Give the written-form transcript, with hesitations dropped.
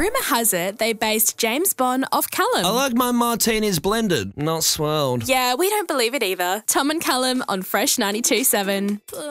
Rumour has it they based James Bond off Callum. I like my martinis blended, not swirled. Yeah, we don't believe it either. Tom and Callum on Fresh 92.7.